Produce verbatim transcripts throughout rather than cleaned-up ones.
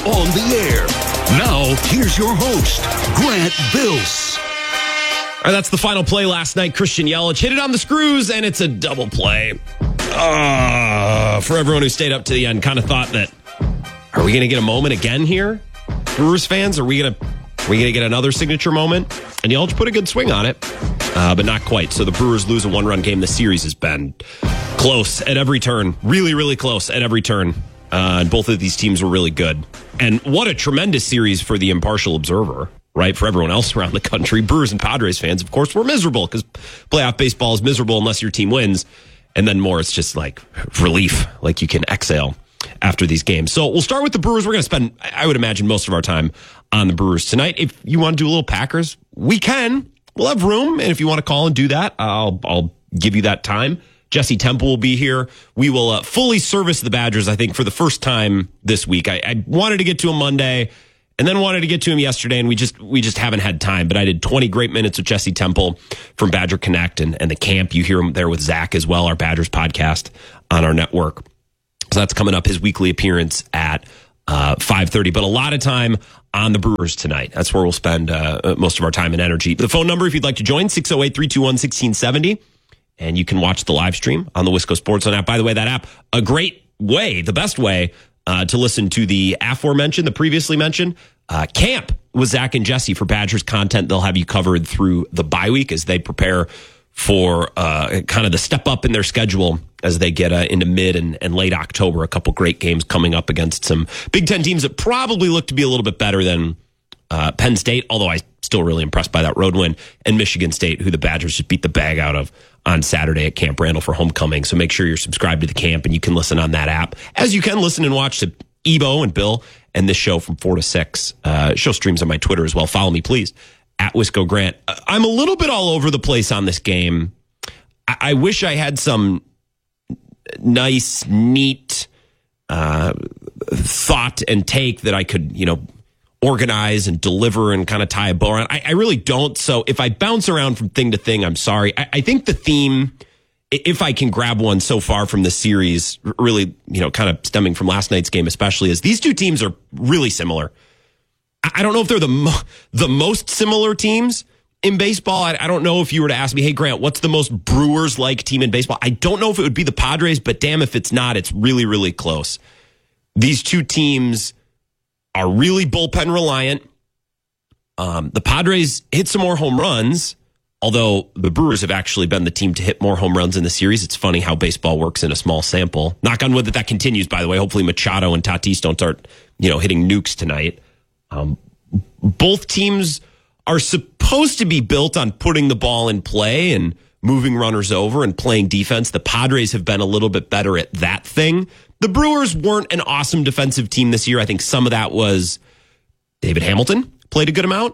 on the air. Now, here's your host, Grant Bills. All right, that's the final play last night. Christian Yelich hit it on the screws, and it's a double play. Uh, for everyone who stayed up to the end, kind of thought that, are we going to get a moment again here? Brewers fans, are we going to are we going to get another signature moment? And Yelich put a good swing on it, uh, but not quite. So the Brewers lose a one-run game. The series has been close at every turn. Really, really close at every turn. Uh, and both of these teams were really good. And what a tremendous series for the impartial observer, right? For everyone else around the country. Brewers and Padres fans, of course, were miserable because playoff baseball is miserable unless your team wins. And then more, it's just like relief, like you can exhale after these games. So we'll start with the Brewers. We're going to spend, I would imagine, most of our time on the Brewers tonight. If you want to do a little Packers, we can. We'll have room. And if you want to call and do that, I'll, I'll give you that time. Jesse Temple will be here. We will uh, fully service the Badgers, I think, for the first time this week. I, I wanted to get to him Monday and then wanted to get to him yesterday, and we just we just haven't had time. But I did twenty great minutes with Jesse Temple from Badger Connect and, and the camp. You hear him there with Zach as well, our Badgers podcast on our network. So that's coming up, his weekly appearance at uh, five thirty. But a lot of time on the Brewers tonight. That's where we'll spend uh, most of our time and energy. The phone number, if you'd like to join, six oh eight, three two one, one six seven oh. And you can watch the live stream on the Wisco Sports Zone app. By the way, that app, a great way, the best way uh, to listen to the aforementioned, the previously mentioned, uh, camp with Zach and Jesse for Badgers content. They'll have you covered through the bye week as they prepare for uh, kind of the step up in their schedule as they get uh, into mid and, and late October. A couple great games coming up against some Big Ten teams that probably look to be a little bit better than uh, Penn State, although I still really impressed by that road win, and Michigan State, who the Badgers just beat the bag out of on Saturday at Camp Randall for homecoming. So make sure you're subscribed to the camp and you can listen on that app, as you can listen and watch to Ebo and Bill and this show from four to six. Uh, show streams on my Twitter as well. Follow me, please, at Wisco Grant. I'm a little bit all over the place on this game. I, I wish I had some nice, neat uh, thought and take that I could, you know, organize and deliver and kind of tie a bow around. I, I really don't. So if I bounce around from thing to thing, I'm sorry. I, I think the theme, if I can grab one so far from the series, really, you know, kind of stemming from last night's game especially, is these two teams are really similar. I, I don't know if they're the mo- the most similar teams in baseball. I, I don't know if you were to ask me, hey, Grant, what's the most Brewers-like team in baseball? I don't know if it would be the Padres, but damn if it's not, it's really, really close. These two teams are really bullpen reliant. Um, the Padres hit some more home runs, although the Brewers have actually been the team to hit more home runs in the series. It's funny how baseball works in a small sample. Knock on wood that that continues, by the way. Hopefully Machado and Tatis don't start, you know, hitting nukes tonight. Um, both teams are supposed to be built on putting the ball in play and moving runners over and playing defense. The Padres have been a little bit better at that thing. The Brewers weren't an awesome defensive team this year. I think some of that was David Hamilton played a good amount.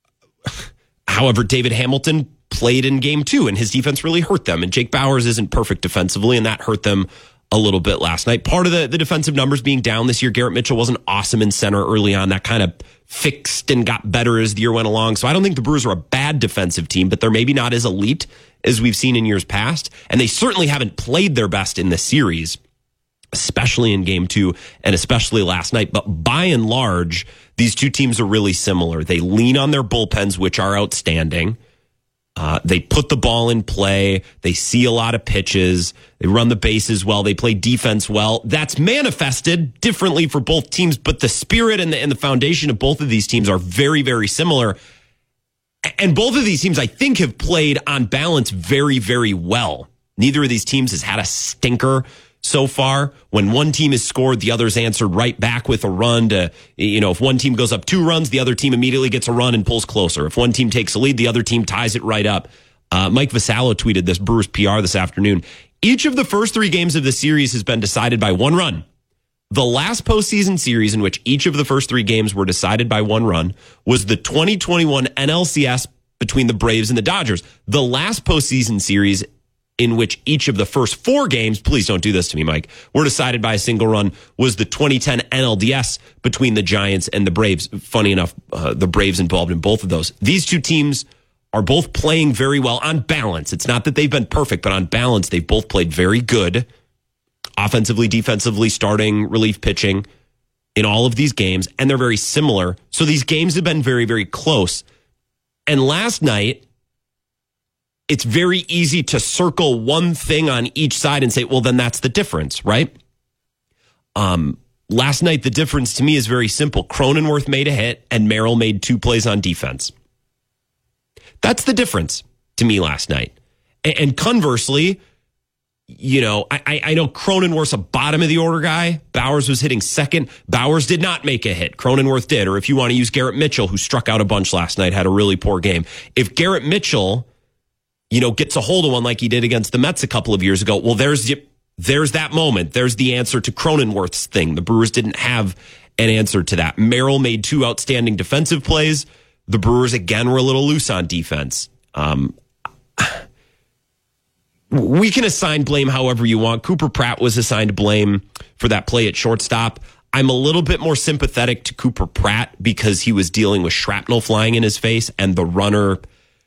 However, David Hamilton played in game two, and his defense really hurt them. And Jake Bauers isn't perfect defensively, and that hurt them a little bit last night. Part of the, the defensive numbers being down this year, Garrett Mitchell wasn't awesome in center early on. That kind of fixed and got better as the year went along. So I don't think the Brewers are a bad defensive team, but they're maybe not as elite as we've seen in years past. And they certainly haven't played their best in the series, especially in game two and especially last night. But by and large, these two teams are really similar. They lean on their bullpens, which are outstanding. Uh, they put the ball in play. They see a lot of pitches. They run the bases well. They play defense well. That's manifested differently for both teams, but the spirit and the, and the foundation of both of these teams are very, very similar. And both of these teams, I think, have played on balance very, very well. Neither of these teams has had a stinker so far. When one team has scored, the other's answered right back with a run to, you know, if one team goes up two runs, the other team immediately gets a run and pulls closer. If one team takes a lead, the other team ties it right up. Uh, Mike Vassallo tweeted this, Brewers P R this afternoon. Each of the first three games of the series has been decided by one run. The last postseason series in which each of the first three games were decided by one run was the twenty twenty-one N L C S between the Braves and the Dodgers. The last postseason series in which each of the first four games, please don't do this to me, Mike, were decided by a single run was the twenty ten N L D S between the Giants and the Braves. Funny enough, uh, the Braves involved in both of those. These two teams are both playing very well on balance. It's not that they've been perfect, but on balance, they've both played very good. Offensively, defensively, starting, relief pitching. in all of these games, and they're very similar. So these games have been very, very close. And last night, it's very easy to circle one thing on each side and say, well, then that's the difference, right? Um, last night, the difference to me is very simple. Cronenworth made a hit and Merrill made two plays on defense. That's the difference to me last night. And, and conversely, you know, I, I know Cronenworth's a bottom of the order guy. Bowers was hitting second. Bowers did not make a hit. Cronenworth did. Or if you want to use Garrett Mitchell, who struck out a bunch last night, had a really poor game. If Garrett Mitchell, you know, gets a hold of one like he did against the Mets a couple of years ago, well, there's there's that moment. There's the answer to Cronenworth's thing. The Brewers didn't have an answer to that. Merrill made two outstanding defensive plays. The Brewers, again, were a little loose on defense. Um, we can assign blame however you want. Cooper Pratt was assigned blame for that play at shortstop. I'm a little bit more sympathetic to Cooper Pratt because he was dealing with shrapnel flying in his face and the runner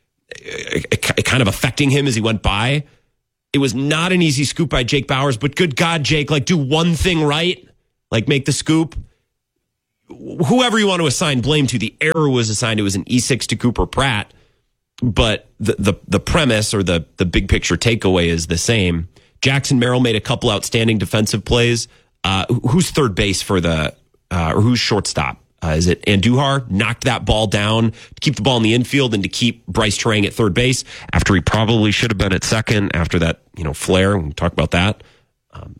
kind of affecting him as he went by. It was not an easy scoop by Jake Bowers, but good God, Jake, like do one thing right, like make the scoop. Whoever you want to assign blame to, the error was assigned. It was an E six to Cooper Pratt, but the the, the premise or the, the big picture takeaway is the same. Jackson Merrill made a couple outstanding defensive plays. Uh, who's third base for the, uh, or who's shortstop? Uh, is it Andujar? Knocked that ball down to keep the ball in the infield and to keep Bryce Trang at third base after he probably should have been at second after that, you know, flare. We can talk about that. Um,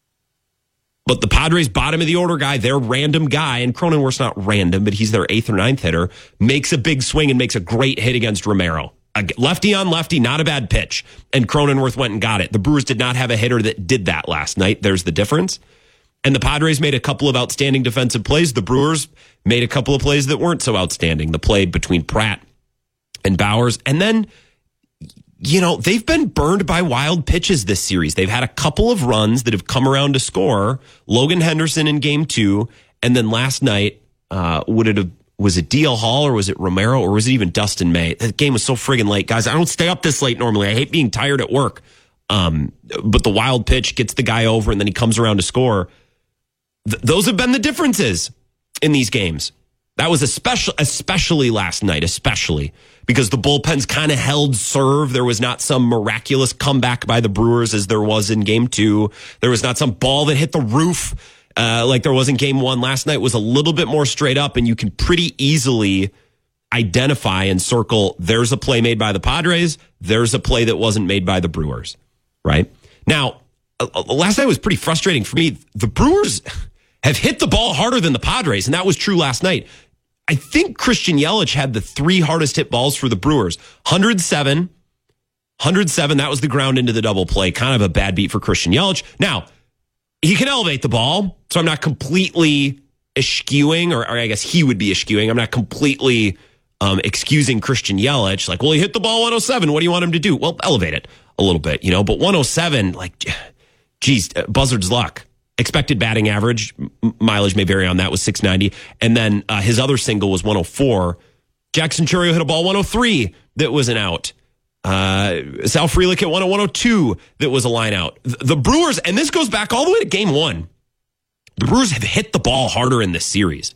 but the Padres' bottom of the order guy, their random guy, and Cronenworth's not random, but he's their eighth or ninth hitter, makes a big swing and makes a great hit against Romero. A lefty on lefty, not a bad pitch. And Cronenworth went and got it. The Brewers did not have a hitter that did that last night. There's the difference. And the Padres made a couple of outstanding defensive plays. The Brewers made a couple of plays that weren't so outstanding. The play between Pratt and Bowers. And then, you know, they've been burned by wild pitches this series. They've had a couple of runs that have come around to score. Logan Henderson in game two. And then last night, uh, would it have, was it D L Hall or was it Romero or was it even Dustin May? That game was so friggin' late. Guys, I don't stay up this late normally. I hate being tired at work. Um, but the wild pitch gets the guy over and then he comes around to score. Th- those have been the differences in these games. That was especially, especially last night, especially because the bullpens kind of held serve. There was not some miraculous comeback by the Brewers as there was in game two. There was not some ball that hit the roof uh, like there was in game one. Last night was a little bit more straight up, and you can pretty easily identify and circle there's a play made by the Padres. There's a play that wasn't made by the Brewers, right? Now, uh, last night was pretty frustrating for me. The Brewers have hit the ball harder than the Padres, and that was true last night. I think Christian Yelich had the three hardest hit balls for the Brewers. one oh seven, one oh seven, that was the ground into the double play. Kind of a bad beat for Christian Yelich. Now, he can elevate the ball, so I'm not completely eschewing, or, or I guess he would be eschewing. I'm not completely um, excusing Christian Yelich. Like, well, he hit the ball one oh seven. What do you want him to do? Well, elevate it a little bit, you know. But one oh seven, like, geez, buzzard's luck. Expected batting average, mileage may vary on that, was six ninety. And then uh, his other single was one oh four. Jackson Chourio hit a ball one oh three that was an out. Uh, Sal Frelick hit one oh one oh two that was a line out. The, the Brewers, and this goes back all the way to game one, the Brewers have hit the ball harder in this series.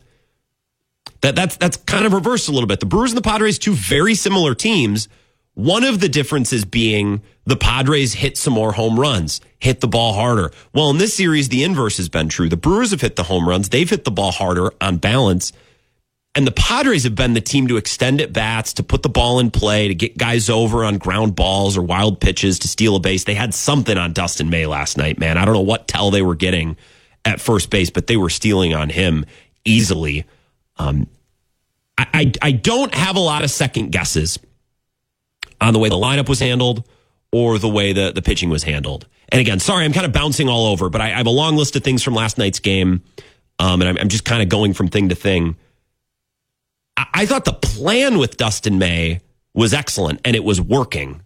That That's, that's kind of reversed a little bit. The Brewers and the Padres, two very similar teams. One of the differences being the Padres hit some more home runs, hit the ball harder. Well, in this series, the inverse has been true. The Brewers have hit the home runs. They've hit the ball harder on balance. And the Padres have been the team to extend at bats, to put the ball in play, to get guys over on ground balls or wild pitches, to steal a base. They had something on Dustin May last night, man. I don't know what tell they were getting at first base, but they were stealing on him easily. Um, I, I, I don't have a lot of second guesses on the way the lineup was handled or the way the, the pitching was handled. And again, sorry, I'm kind of bouncing all over, but I, I have a long list of things from last night's game, um, and I'm, I'm just kind of going from thing to thing. I, I thought the plan with Dustin May was excellent, and it was working.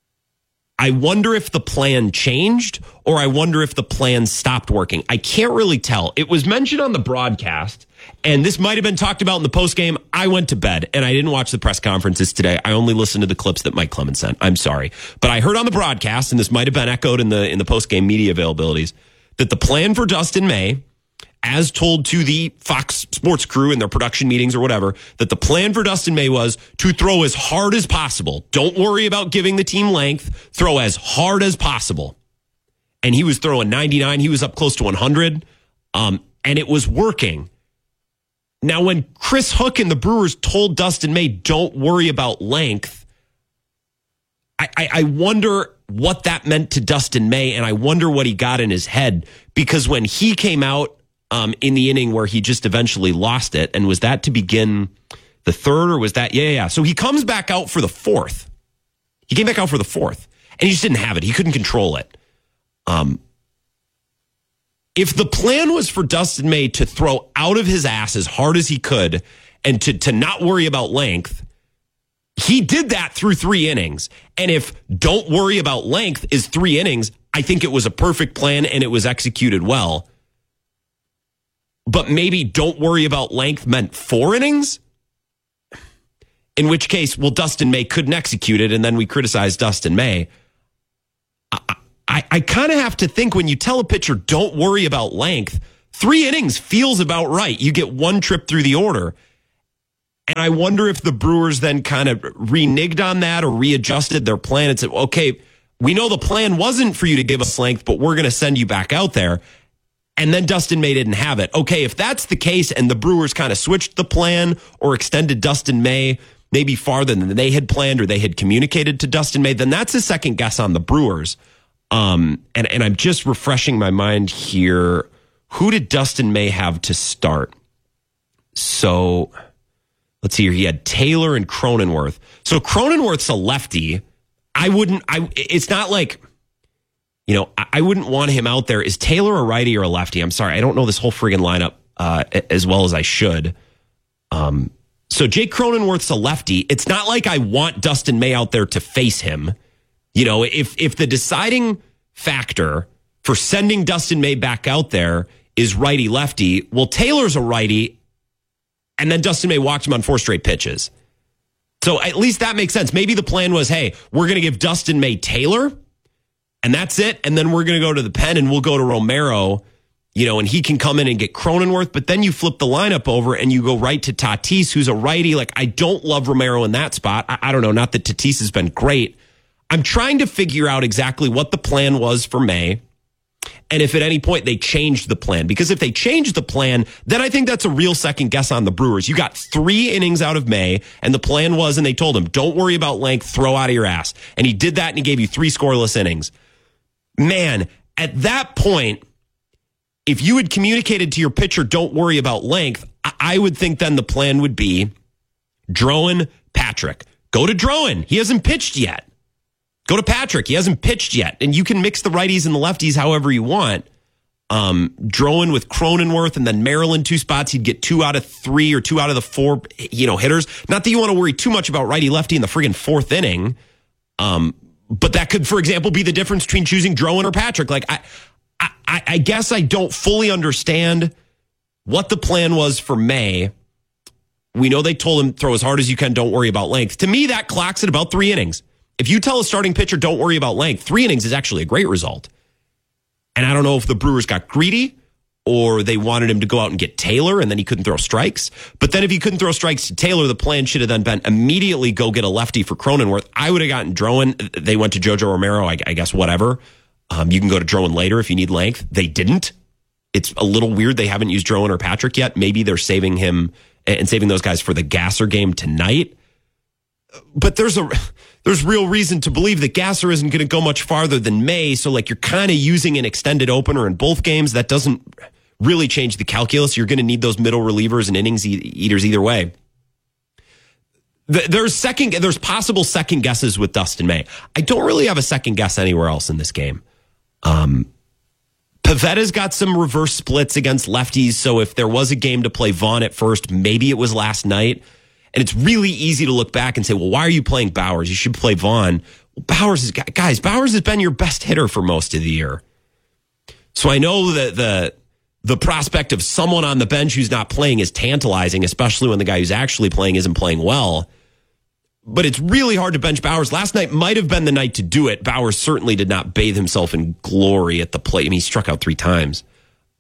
I wonder if the plan changed, or I wonder if the plan stopped working. I can't really tell. It was mentioned on the broadcast, and this might have been talked about in the postgame. I went to bed, and I didn't watch the press conferences today. I only listened to the clips that Mike Clemens sent. I'm sorry. But I heard on the broadcast, and this might have been echoed in the in the postgame media availabilities, that the plan for Dustin May as told to the Fox Sports crew in their production meetings or whatever, that the plan for Dustin May was to throw as hard as possible. Don't worry about giving the team length. Throw as hard as possible. And he was throwing ninety-nine. He was up close to one hundred. Um, and it was working. Now, when Chris Hook and the Brewers told Dustin May, don't worry about length, I, I, I wonder what that meant to Dustin May, and I wonder what he got in his head. Because when he came out um, in the inning where he just eventually lost it, and was that to begin the third, or was that, yeah, yeah. So he comes back out for the fourth. He came back out for the fourth, and he just didn't have it. He couldn't control it. Um, if the plan was for Dustin May to throw out of his ass as hard as he could and to, to not worry about length, he did that through three innings. And if don't worry about length is three innings, I think it was a perfect plan and it was executed well. But maybe don't worry about length meant four innings? In which case, well, Dustin May couldn't execute it, and then we criticized Dustin May. I, I, I kind of have to think when you tell a pitcher, don't worry about length, three innings feels about right. You get one trip through the order. And I wonder if the Brewers then kind of reneged on that or readjusted their plan and said, okay, we know the plan wasn't for you to give us length, but we're going to send you back out there. And then Dustin May didn't have it. Okay, if that's the case and the Brewers kind of switched the plan or extended Dustin May maybe farther than they had planned or they had communicated to Dustin May, then that's a second guess on the Brewers. Um, and, and I'm just refreshing my mind here. Who did Dustin May have to start? So let's see here. He had Taylor and Cronenworth. So Cronenworth's a lefty. I wouldn't, I, it's not like, you know, I, I wouldn't want him out there. Is Taylor a righty or a lefty? I'm sorry. I don't know this whole friggin' lineup uh, as well as I should. Um, so Jake Cronenworth's a lefty. It's not like I want Dustin May out there to face him. You know, if if the deciding factor for sending Dustin May back out there is righty-lefty, well, Taylor's a righty, and then Dustin May walked him on four straight pitches. So at least that makes sense. Maybe the plan was, hey, we're going to give Dustin May Taylor, and that's it, and then we're going to go to the pen, and we'll go to Romero, you know, and he can come in and get Cronenworth, but then you flip the lineup over, and you go right to Tatis, who's a righty. Like, I don't love Romero in that spot. I, I don't know, not that Tatis has been great. I'm trying to figure out exactly what the plan was for May and if at any point they changed the plan. Because if they changed the plan, then I think that's a real second guess on the Brewers. You got three innings out of May, and the plan was, and they told him, don't worry about length, throw out of your ass. And he did that, and he gave you three scoreless innings. Man, at that point, if you had communicated to your pitcher, don't worry about length, I would think then the plan would be Drowan, Patrick. Go to Drowan. He hasn't pitched yet. Go to Patrick. He hasn't pitched yet. And you can mix the righties and the lefties however you want. Um, Drowan with Cronenworth and then Maryland, two spots. He'd get two out of three or two out of the four, you know, hitters. Not that you want to worry too much about righty-lefty in the friggin' fourth inning. Um, but that could, for example, be the difference between choosing Drowan or Patrick. Like, I, I, I guess I don't fully understand what the plan was for May. We know they told him throw as hard as you can, don't worry about length. To me, that clocks at about three innings. If you tell a starting pitcher, don't worry about length, three innings is actually a great result. And I don't know if the Brewers got greedy or they wanted him to go out and get Taylor and then he couldn't throw strikes. But then if he couldn't throw strikes to Taylor, the plan should have then been immediately go get a lefty for Cronenworth. I would have gotten Drowan. They went to Jojo Romero, I, I guess, whatever. Um, you can go to Drowan later if you need length. They didn't. It's a little weird. They haven't used Drowan or Patrick yet. Maybe they're saving him and saving those guys for the Gasser game tonight. But there's a there's real reason to believe that Gasser isn't going to go much farther than May. So like you're kind of using an extended opener in both games. That doesn't really change the calculus. You're going to need those middle relievers and innings eaters either way. There's second there's possible second guesses with Dustin May. I don't really have a second guess anywhere else in this game. Um, Pavetta's got some reverse splits against lefties. So if there was a game to play Vaughn at first, maybe it was last night. And it's really easy to look back and say, well, why are you playing Bowers? You should play Vaughn. Well, Bowers is, guys, Bowers has been your best hitter for most of the year. So I know that the, the prospect of someone on the bench who's not playing is tantalizing, especially when the guy who's actually playing isn't playing well. But it's really hard to bench Bowers. Last night might have been the night to do it. Bowers certainly did not bathe himself in glory at the plate. I mean, he struck out three times.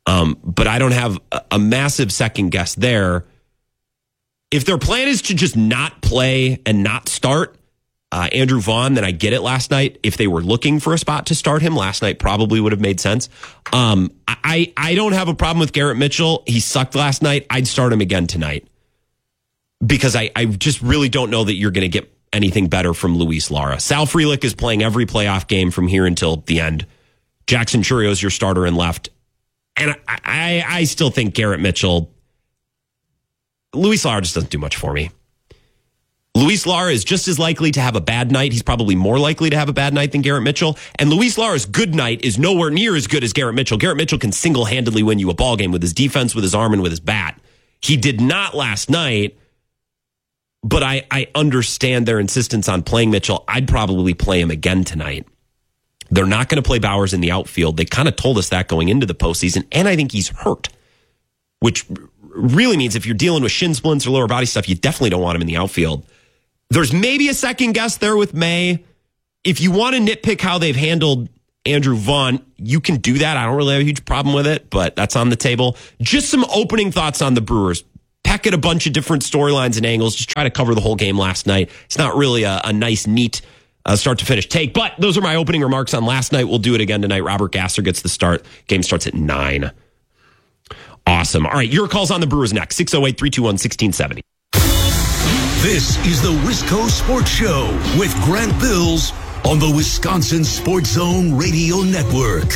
Um, but I don't have a, a massive second guess there. If their plan is to just not play and not start uh, Andrew Vaughn, then I get it last night. If they were looking for a spot to start him, last night probably would have made sense. Um, I, I don't have a problem with Garrett Mitchell. He sucked last night. I'd start him again tonight because I, I just really don't know that you're going to get anything better from Luis Lara. Sal Frelick is playing every playoff game from here until the end. Jackson Chourio is your starter in left. And I, I, I still think Garrett Mitchell, Luis Lara just doesn't do much for me. Luis Lara is just as likely to have a bad night. He's probably more likely to have a bad night than Garrett Mitchell. And Luis Lara's good night is nowhere near as good as Garrett Mitchell. Garrett Mitchell can single-handedly win you a ball game with his defense, with his arm, and with his bat. He did not last night, but I, I understand their insistence on playing Mitchell. I'd probably play him again tonight. They're not going to play Bowers in the outfield. They kind of told us that going into the postseason, and I think he's hurt, which really means if you're dealing with shin splints or lower body stuff, you definitely don't want him in the outfield. There's maybe a second guess there with May. If you want to nitpick how they've handled Andrew Vaughn, you can do that. I don't really have a huge problem with it, but that's on the table. Just some opening thoughts on the Brewers. Peck at a bunch of different storylines and angles. Just try to cover the whole game last night. It's not really a, a nice, neat uh, start to finish take, but those are my opening remarks on last night. We'll do it again tonight. Robert Gasser gets the start. Game starts at nine. Awesome. All right, your calls on the Brewers next. six oh eight, three two one, one six seven oh. This is the Wisco Sports Show with Grant Bills on the Wisconsin Sports Zone Radio Network.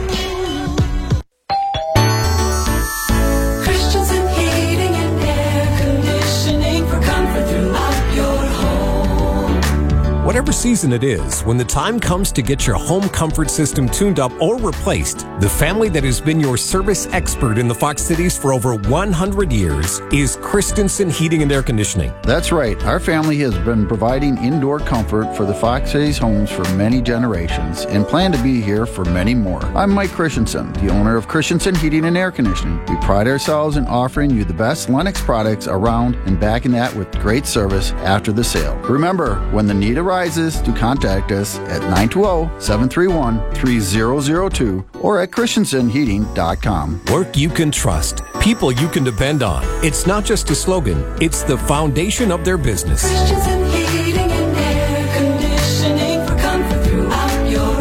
Christensen Heating and Air Conditioning for comfort throughout your home. Whatever season it is, when the time comes to get your home comfort system tuned up or replaced, the family that has been your service expert in the Fox Cities for over one hundred years is Christensen Heating and Air Conditioning. That's right. Our family has been providing indoor comfort for the Fox Cities homes for many generations and plan to be here for many more. I'm Mike Christensen, the owner of Christensen Heating and Air Conditioning. We pride ourselves in offering you the best Lennox products around and backing that with great service after the sale. Remember, when the need arises, to contact us at nine two zero, seven three one, three zero zero two or at christensen heating dot com. Work you can trust. People you can depend on. It's not just a slogan. It's the foundation of their business. Christensen Heating and Air Conditioning for comfort throughout your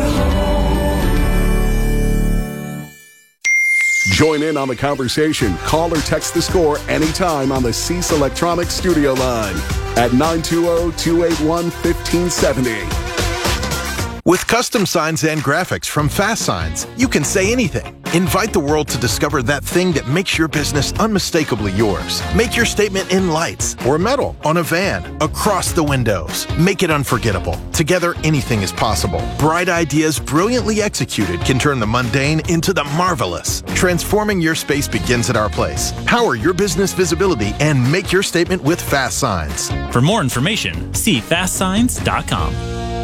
home. Join in on the conversation. Call or text the score anytime on the Cease Electronics studio line at nine two zero, two eight one, one five seven zero. With custom signs and graphics from Fast Signs, you can say anything. Invite the world to discover that thing that makes your business unmistakably yours. Make your statement in lights or metal, on a van, across the windows. Make it unforgettable. Together, anything is possible. Bright ideas brilliantly executed can turn the mundane into the marvelous. Transforming your space begins at our place. Power your business visibility and make your statement with Fast Signs. For more information, see fast signs dot com.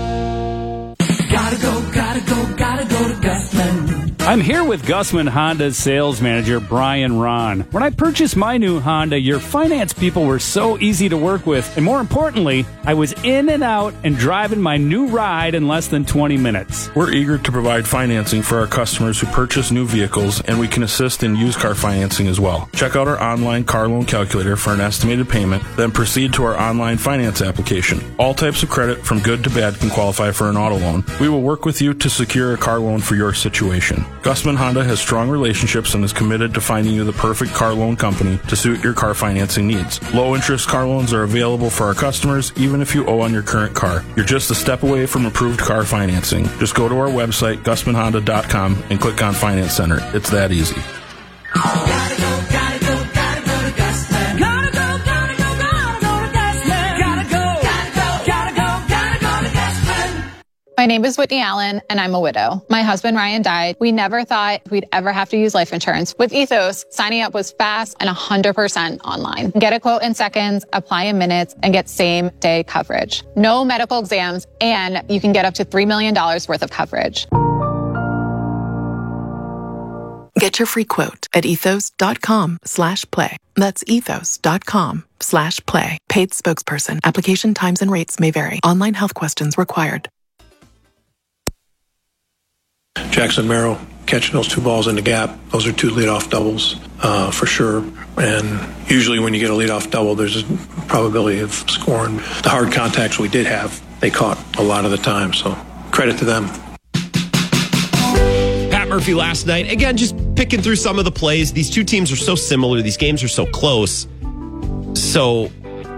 Gotta go, gotta go, gotta go to Gusman. I'm here with Gusman Honda's sales manager, Brian Ron. When I purchased my new Honda, your finance people were so easy to work with. And more importantly, I was in and out and driving my new ride in less than twenty minutes. We're eager to provide financing for our customers who purchase new vehicles, and we can assist in used car financing as well. Check out our online car loan calculator for an estimated payment, then proceed to our online finance application. All types of credit, from good to bad, can qualify for an auto loan. We will work with you to secure a car loan for your situation. Gusman Honda has strong relationships and is committed to finding you the perfect car loan company to suit your car financing needs. Low interest car loans are available for our customers, even if you owe on your current car. You're just a step away from approved car financing. Just go to our website, gusman honda dot com, and click on Finance Center. It's that easy. Gotta go, gotta go, gotta go to Gusman. Gotta go, gotta go, gotta go to Gusman. Gotta go, gotta go, gotta go, gotta go to Gusman. My name is Whitney Allen, and I'm a widow. My husband, Ryan, died. We never thought we'd ever have to use life insurance. With Ethos, signing up was fast and one hundred percent online. Get a quote in seconds, apply in minutes, and get same-day coverage. No medical exams, and you can get up to three million dollars worth of coverage. Get your free quote at ethos.com slash play. That's ethos.com slash play. Paid spokesperson. Application times and rates may vary. Online health questions required. Jackson Merrill, catching those two balls in the gap. Those are two leadoff doubles uh, for sure. And usually when you get a leadoff double, there's a probability of scoring. The hard contacts we did have, they caught a lot of the time. So credit to them. Pat Murphy last night, again, just picking through some of the plays. These two teams are so similar. These games are so close. So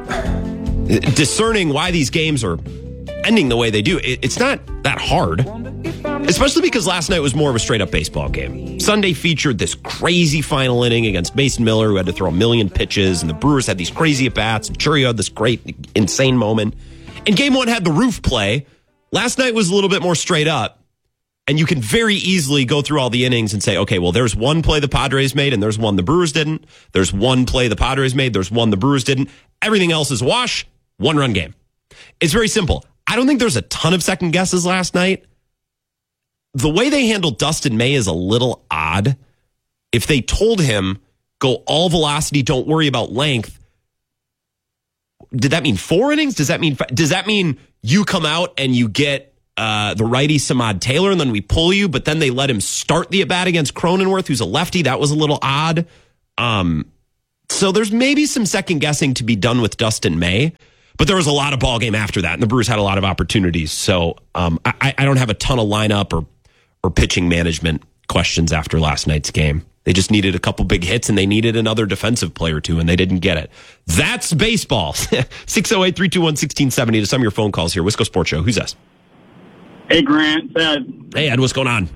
discerning why these games are ending the way they do, it's not that hard. Especially because last night was more of a straight-up baseball game. Sunday featured this crazy final inning against Mason Miller, who had to throw a million pitches, and the Brewers had these crazy at-bats, and Chourio had this great, insane moment. And game one had the roof play. Last night was a little bit more straight up. And you can very easily go through all the innings and say, okay, well, there's one play the Padres made, and there's one the Brewers didn't. There's one play the Padres made, there's one the Brewers didn't. Everything else is a wash, one-run game. It's very simple. I don't think there's a ton of second guesses last night. The way they handled Dustin May is a little odd. If they told him, go all velocity, don't worry about length, did that mean four innings? Does that mean does that mean you come out and you get uh, the righty Samad Taylor and then we pull you, but then they let him start the at-bat against Cronenworth, who's a lefty? That was a little odd. Um, so there's maybe some second guessing to be done with Dustin May. But there was a lot of ball game after that, and the Brewers had a lot of opportunities. So um, I, I don't have a ton of lineup or or pitching management questions after last night's game. They just needed a couple big hits, and they needed another defensive player or two, and they didn't get it. That's baseball. six oh eight, three two one, one six seven oh to some of your phone calls here. Wisco Sports Show. Who's this? Hey, Grant. Ed. Hey, Ed. What's going on?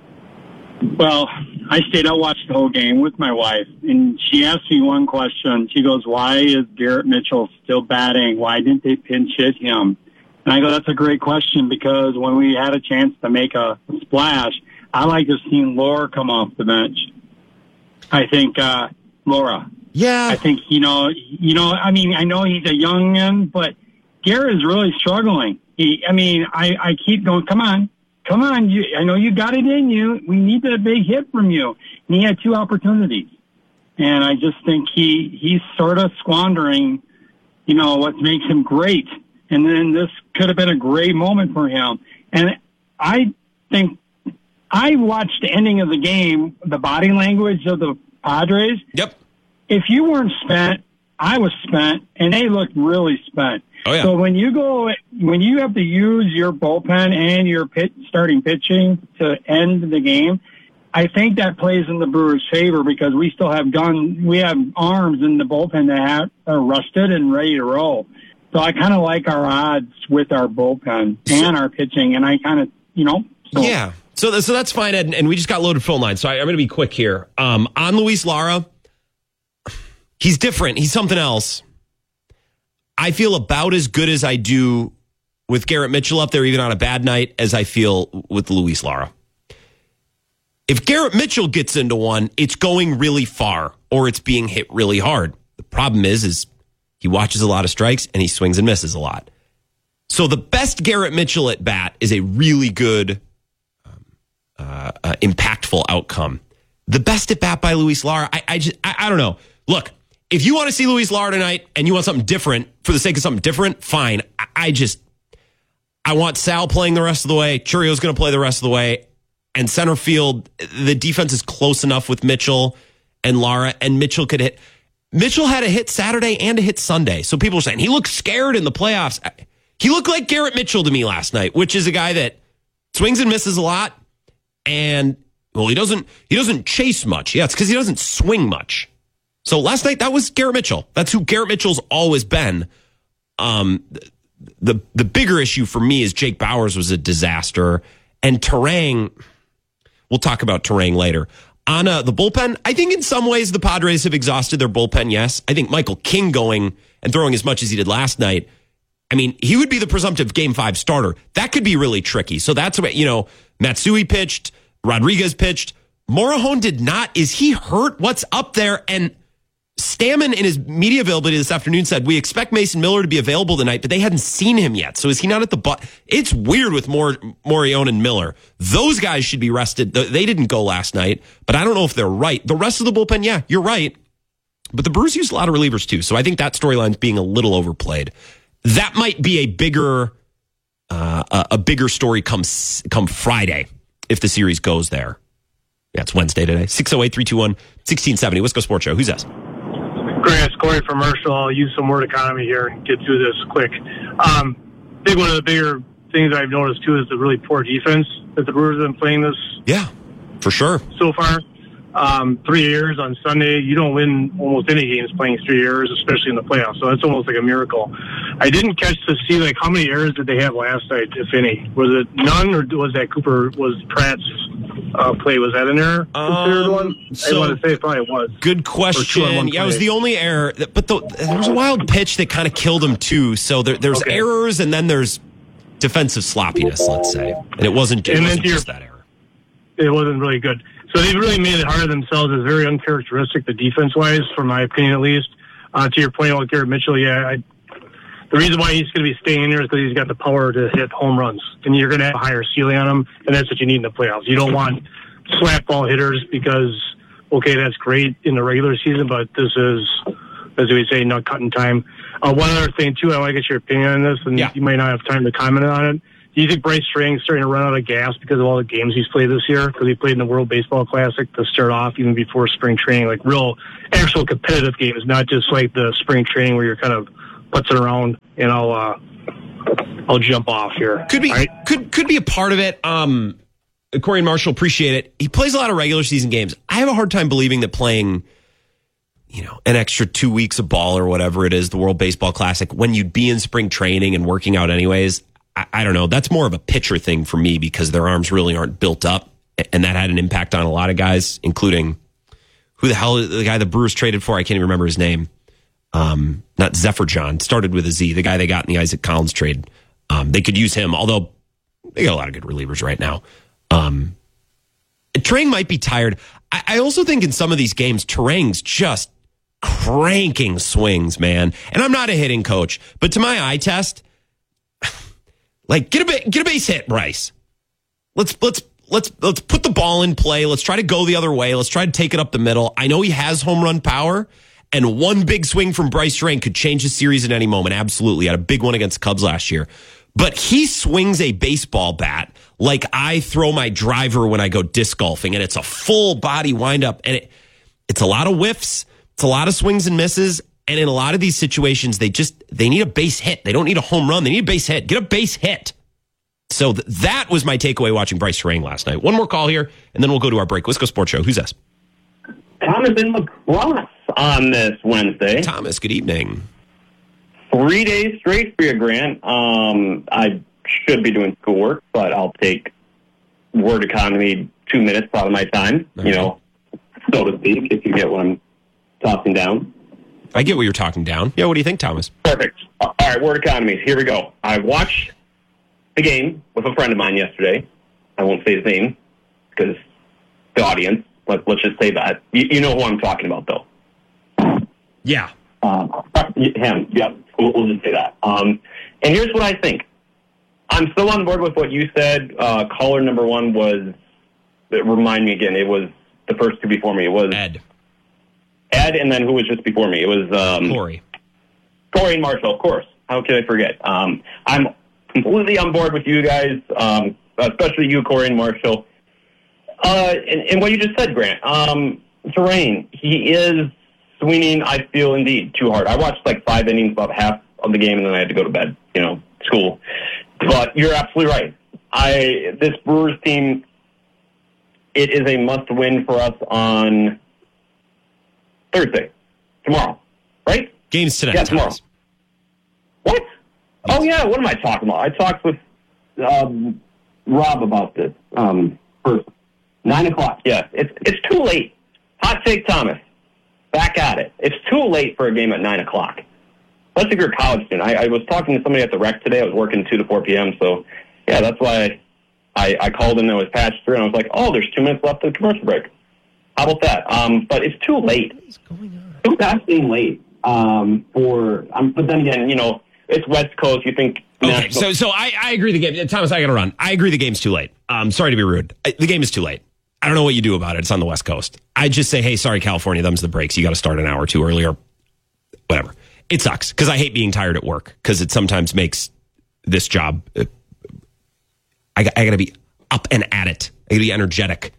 Well, I stayed out, watched the whole game with my wife, and she asked me one question. She goes, why is Garrett Mitchell still batting? Why didn't they pinch hit him? And I go, that's a great question, because when we had a chance to make a, a splash, I like to see Laura come off the bench. I think, uh, Laura. Yeah. I think, you know, you know, I mean, I know he's a youngin, but Garrett is really struggling. He, I mean, I, I keep going, come on. Come on, you, I know you got it in you. We need a big hit from you. And he had two opportunities. And I just think he he's sort of squandering, you know, what makes him great. And then this could have been a great moment for him. And I think I watched the ending of the game, the body language of the Padres. Yep. If you weren't spent, I was spent, and they looked really spent. Oh, yeah. So when you go, when you have to use your bullpen and your pit, starting pitching to end the game, I think that plays in the Brewers' favor, because we still have gun, we have arms in the bullpen that have, are rusted and ready to roll. So I kind of like our odds with our bullpen and our pitching, and I kind of, you know. So. Yeah. So, so that's fine, Ed, and we just got loaded phone lines, so I, I'm going to be quick here. Um, on Luis Lara, he's different. He's something else. I feel about as good as I do with Garrett Mitchell up there, even on a bad night, as I feel with Luis Lara. If Garrett Mitchell gets into one, it's going really far, or it's being hit really hard. The problem is, is he watches a lot of strikes and he swings and misses a lot. So the best Garrett Mitchell at bat is a really good, um, uh, uh, impactful outcome. The best at bat by Luis Lara, I, I just, I, I don't know. Look. If you want to see Luis Lara tonight and you want something different for the sake of something different, fine. I, I just, I want Sal playing the rest of the way. Churio's going to play the rest of the way. And center field, the defense is close enough with Mitchell and Lara, and Mitchell could hit. Mitchell had a hit Saturday and a hit Sunday. So people are saying he looked scared in the playoffs. He looked like Garrett Mitchell to me last night, which is a guy that swings and misses a lot. And, well, he doesn't, he doesn't chase much. Yeah, it's because he doesn't swing much. So last night, that was Garrett Mitchell. That's who Garrett Mitchell's always been. Um, the the bigger issue for me is Jake Bauers was a disaster. And Terang, we'll talk about Terang later. On uh, the bullpen, I think in some ways the Padres have exhausted their bullpen, yes. I think Michael King going and throwing as much as he did last night, I mean, he would be the presumptive game five starter. That could be really tricky. So that's what, you know, Matsui pitched, Rodriguez pitched. Morejon did not. Is he hurt? What's up there? And Stammen in his media availability this afternoon said, we expect Mason Miller to be available tonight, but they hadn't seen him yet. So is he not at the butt? It's weird with Mor- Morejon and Miller. Those guys should be rested. They didn't go last night, but I don't know if they're right. The rest of the bullpen, yeah, you're right. But the Brewers used a lot of relievers too. So I think that storyline's being a little overplayed. That might be a bigger, uh, a, a bigger story come, come Friday if the series goes there. Yeah, it's Wednesday today. six oh eight, three two one, one six seven oh. Wisco Sports Show. Who's this? Grant, it's Corey from Marshall. I'll use some word economy here and get through this quick. Um, I think one of the bigger things I've noticed, too, is the really poor defense that the Brewers have been playing this. Yeah, for sure. So far. Um, three years on Sunday. You don't win almost any games playing three years, especially in the playoffs. So that's almost like a miracle. I didn't catch to see, like, how many errors did they have last night, if any? Was it none, or was that Cooper, was Pratt's uh, play, was that an error? Considered Um, one? so- I want to say it probably was. Good question. Yeah, it was the only error. But the, there was a wild pitch that kind of killed him, too. So there, there's Okay. errors, and then there's defensive sloppiness, let's say. And it wasn't, it And then wasn't to your- just that error. It wasn't really good. So they've really made it hard on themselves. It's very uncharacteristic, the defense-wise, from my opinion at least. Uh, to your point about Garrett Mitchell, yeah, I, the reason why he's going to be staying in there is because he's got the power to hit home runs. And you're going to have a higher ceiling on him, and that's what you need in the playoffs. You don't want slap ball hitters because, okay, that's great in the regular season, but this is, as we say, nut cutting time. Uh, one other thing, too, I want to get your opinion on this, and you might not have time to comment on it. Do you think Bryce Strang's starting to run out of gas because of all the games he's played this year? Because he played in the World Baseball Classic to start off, even before spring training, like real, actual competitive games, not just like the spring training where you're kind of putzing around. And I'll, uh, I'll jump off here. Could be, could could be a part of it. Um, Corey and Marshall, appreciate it. He plays a lot of regular season games. I have a hard time believing that playing, you know, an extra two weeks of ball or whatever it is, the World Baseball Classic, when you'd be in spring training and working out anyways. I, I don't know. That's more of a pitcher thing for me because their arms really aren't built up. And that had an impact on a lot of guys, including who the hell is the guy the Brewers traded for? I can't even remember his name. Um, not Zephyr John, started with a Z, the guy they got in the Isaac Collins trade. Um, they could use him, although they got a lot of good relievers right now. Um, Terang might be tired. I, I also think in some of these games, Terang's just cranking swings, man. And I'm not a hitting coach, but to my eye test, like get a ba- get a base hit, Bryce. Let's let's let's let's put the ball in play. Let's try to go the other way. Let's try to take it up the middle. I know he has home run power, and one big swing from Bryce Terang could change the series at any moment. Absolutely, had a big one against the Cubs last year. But he swings a baseball bat like I throw my driver when I go disc golfing, and it's a full body windup, and it it's a lot of whiffs, it's a lot of swings and misses. And in a lot of these situations, they just, they need a base hit. They don't need a home run. They need a base hit. Get a base hit. So th- that was my takeaway watching Bryce Terang last night. One more call here, and then we'll go to our break. Wisco Sports Show. Who's this? Thomas in lacrosse on this Wednesday. Thomas, good evening. Three days straight for you, Grant. Um, I should be doing schoolwork, but I'll take word economy two minutes out of my time, okay. you know, so to speak, if you get what I'm tossing down. I get what you're talking down. Yeah, what do you think, Thomas? Perfect. All right, word economies. Here we go. I watched the game with a friend of mine yesterday. I won't say his name because the audience, let, let's just say that. You, you know who I'm talking about, though. Yeah. Um, him. Yep. We'll, we'll just say that. Um, and here's what I think. I'm still on board with what you said. Uh, caller number one was, remind me again, it was the first two before me. It was Ed. Ed, and then who was just before me? It was um, Corey. Corey and Marshall, of course. How could I forget? Um, I'm completely on board with you guys, um, especially you, Corey and Marshall. Uh, and, and what you just said, Grant. Um, Terang, he is swinging, I feel, indeed, too hard. I watched like five innings, about half of the game, and then I had to go to bed, you know, school. But you're absolutely right. I This Brewers team, it is a must-win for us on Thursday, tomorrow, right? Games tonight. Yeah, tomorrow. Thomas. What? Oh, yeah, what am I talking about? I talked with um, Rob about this um, first. Nine o'clock, yes. It's it's too late. Hot take, Thomas. Back at it. It's too late for a game at nine o'clock. Especially if you're a college student. I, I was talking to somebody at the rec today. I was working two to four p.m., so, yeah, that's why I, I called in and I was patched through, and I was like, oh, there's two minutes left of the commercial break. How about that? Um, but it's too late. What is going on? Too goddamn late um, for. Um, but then again, you know, it's West Coast. You think? Okay, national- so so I, I agree. The game, Thomas, I got to run. I agree. The game's too late. Um, sorry to be rude. I, the game is too late. I don't know what you do about it. It's on the West Coast. I just say, hey, sorry, California. Them's the breaks. You got to start an hour or two earlier. Whatever. It sucks because I hate being tired at work because it sometimes makes this job. Uh, I I got to be up and at it. I got to be energetic.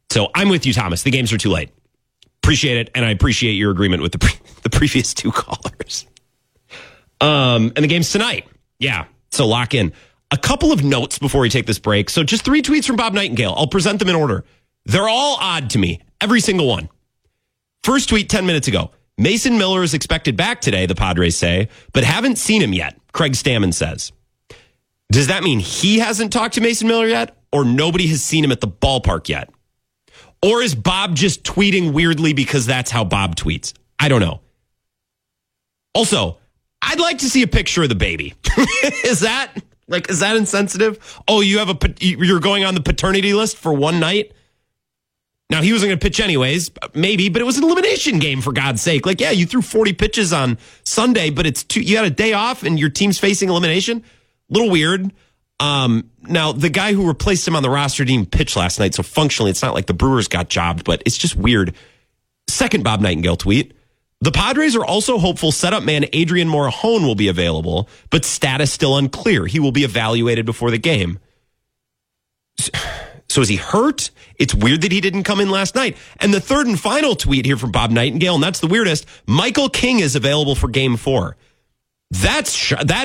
So I'm with you, Thomas. The games are too late. Appreciate it, and I appreciate your agreement with the pre- the previous two callers. Um, and the game's tonight. Yeah, so lock in. A couple of notes before we take this break. So just three tweets from Bob Nightingale. I'll present them in order. They're all odd to me, every single one. First tweet ten minutes ago. Mason Miller is expected back today, the Padres say, but haven't seen him yet, Craig Stammen says. Does that mean he hasn't talked to Mason Miller yet, or nobody has seen him at the ballpark yet? Or is Bob just tweeting weirdly because that's how Bob tweets? I don't know. Also, I'd like to see a picture of the baby. Is that like, is that insensitive? Oh, you have a, you're going on the paternity list for one night? Now, he wasn't going to pitch anyways, maybe, but it was an elimination game, for God's sake. Like, yeah, you threw forty pitches on Sunday, but it's two, you had a day off and your team's facing elimination. Little weird. Um, now, the guy who replaced him on the roster didn't even pitch last night, so functionally, it's not like the Brewers got jobbed, but it's just weird. Second Bob Nightingale tweet. The Padres are also hopeful setup man Adrian Morejon will be available, but status still unclear. He will be evaluated before the game. So is he hurt? It's weird that he didn't come in last night. And the third and final tweet here from Bob Nightingale, and that's the weirdest. Michael King is available for game four. That's sh- that